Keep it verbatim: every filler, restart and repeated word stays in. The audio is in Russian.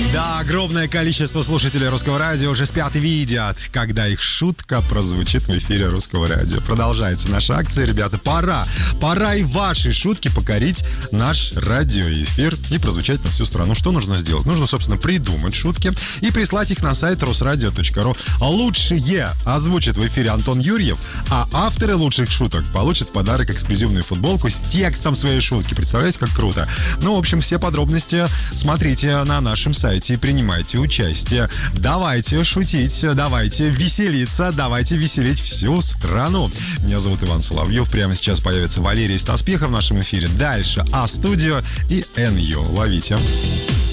Да, огромное количество слушателей Русского радио уже спят и видят, когда их шутка прозвучит в эфире Русского радио. Продолжается наша акция, ребята. Пора, пора и ваши шутки покорить наш радиоэфир и прозвучать на всю страну. Что нужно сделать? Нужно, собственно, придумать шутки и прислать их на сайт русрадио точка ру. Лучшие озвучит в эфире Антон Юрьев, а авторы лучших шуток получат в подарок эксклюзивную футболку с текстом своей шутки. Представляете, как круто? Ну, в общем, все подробности смотрите на нашем сайте и принимайте участие. Давайте шутить, давайте веселиться, давайте веселить всю страну. Меня зовут Иван Соловьев. Прямо сейчас появится Валерий Стаспеха в нашем эфире. Дальше А-студио и эн ю. Ловите.